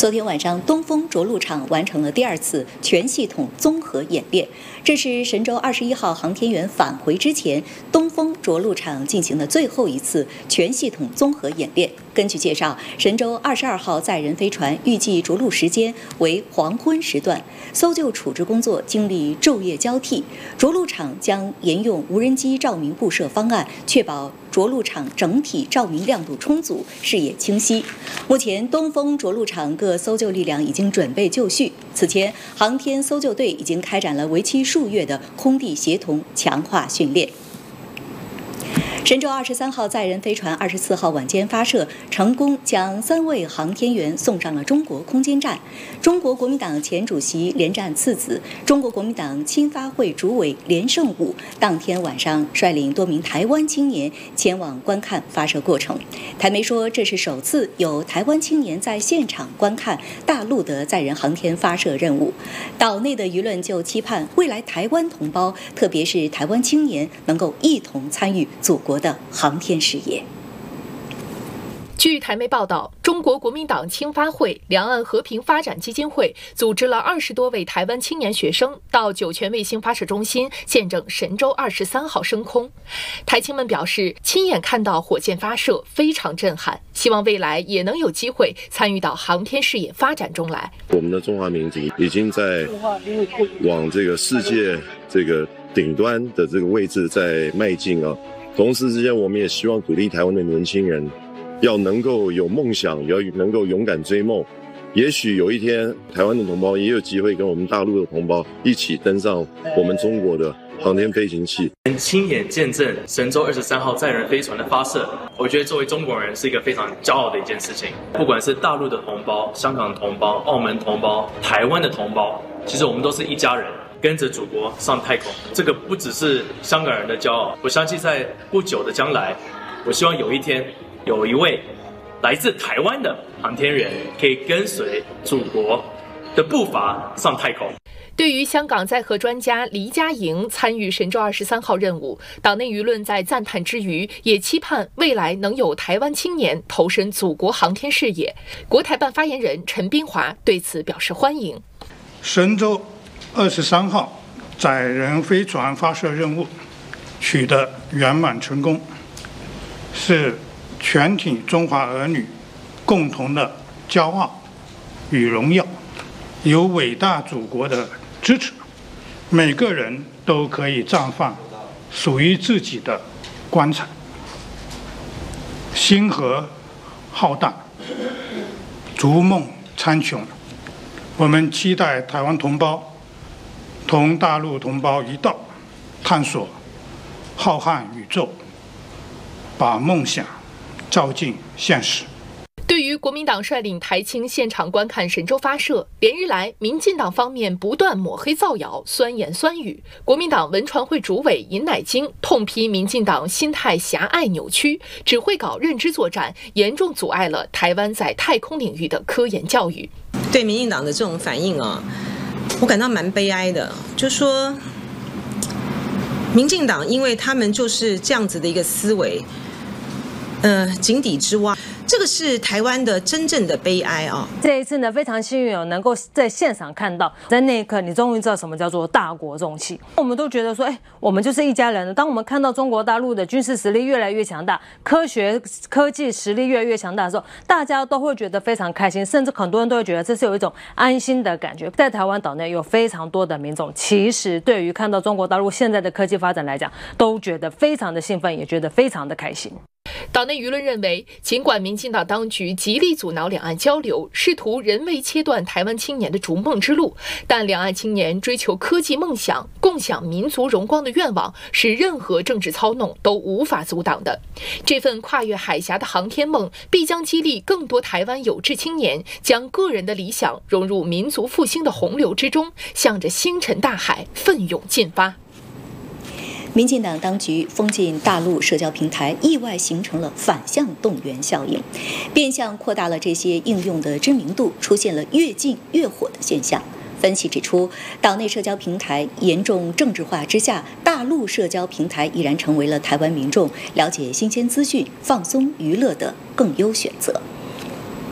昨天晚上，东风着陆场完成了第2次全系统综合演练。这是神舟21号航天员返回之前，东风着陆场进行的最后一次全系统综合演练。根据介绍，神舟22号载人飞船预计着陆时间为黄昏时段，搜救处置工作经历昼夜交替。着陆场将沿用无人机照明布设方案，确保着陆场整体照明亮度充足，视野清晰。目前，东风着陆场各搜救力量已经准备就绪。此前，航天搜救队已经开展了为期数月的空地协同强化训练。神舟23号载人飞船24号晚间发射，成功将3位航天员送上了中国空间站。中国国民党前主席连战次子、中国国民党青发会主委连胜武当天晚上率领多名台湾青年前往观看发射过程。台媒说，这是首次有台湾青年在现场观看大陆的载人航天发射任务。岛内的舆论就期盼未来台湾同胞，特别是台湾青年，能够一同参与祖国的航天事业。 据台媒报道，中国国民党青发会、两岸和平发展基金会组织了20多位台湾青年学生到酒泉卫星发射中心见证神舟23号升空。台青们表示，亲眼看到火箭发射非常震撼，希望未来也能有机会参与到航天事业发展中来。 我们的中华民族已经在往这个世界这个顶端的这个位置在迈进啊。同时之间，我们也希望鼓励台湾的年轻人要能够有梦想，要能够勇敢追梦。也许有一天，台湾的同胞也有机会跟我们大陆的同胞一起登上我们中国的航天飞行器， 亲眼见证神舟23号载人飞船的发射。我觉得作为中国人是一个非常骄傲的一件事情。不管是大陆的同胞、香港的同胞、澳门同胞、台湾的同胞，其实我们都是一家人。跟着祖国上太空，这个不只是香港人的骄傲。我相信在不久的将来，我希望有一天有一位来自台湾的航天员可以跟随祖国的步伐上太空。 对于香港载荷专家黎家营参与神舟23号任务，岛内舆论在赞叹之余，也期盼未来能有台湾青年投身祖国航天事业。国台办发言人陈斌华对此表示欢迎。 神舟23号载人飞船发射任务取得圆满成功，是全体中华儿女共同的骄傲与荣耀。有伟大祖国的支持，每个人都可以绽放属于自己的光彩。星河浩大，逐梦苍穹。我们期待台湾同胞同大陆同胞一道，探索浩瀚宇宙，把梦想照进现实。 对于国民党率领台青现场观看神舟发射，连日来民进党方面不断抹黑造谣、酸言酸语。国民党文传会主委尹乃菁痛批民进党心态狭隘扭曲，只会搞认知作战，严重阻碍了台湾在太空领域的科研教育。 对民进党的这种反应我感到蛮悲哀的，就说民进党因为他们就是这样子的一个思维，井底之蛙。这个是台湾的真正的悲哀啊！ 这一次呢，非常幸运能够在现场看到，在那一刻，你终于知道什么叫做大国重器。我们都觉得说，我们就是一家人了。当我们看到中国大陆的军事实力越来越强大，科技实力越来越强大的时候，大家都会觉得非常开心，甚至很多人都会觉得这是有一种安心的感觉。在台湾岛内有非常多的民众，其实对于看到中国大陆现在的科技发展来讲，都觉得非常的兴奋，也觉得非常的开心。 岛内舆论认为，尽管民进党当局极力阻挠两岸交流，试图人为切断台湾青年的逐梦之路，但两岸青年追求科技梦想、共享民族荣光的愿望，是任何政治操弄都无法阻挡的。这份跨越海峡的航天梦，必将激励更多台湾有志青年，将个人的理想融入民族复兴的洪流之中，向着星辰大海奋勇进发。 民进党当局封禁大陆社交平台，意外形成了反向动员效应，变相扩大了这些应用的知名度，出现了越禁越火的现象。分析指出，岛内社交平台严重政治化之下，大陆社交平台已然成为了台湾民众了解新鲜资讯、放松娱乐的更优选择。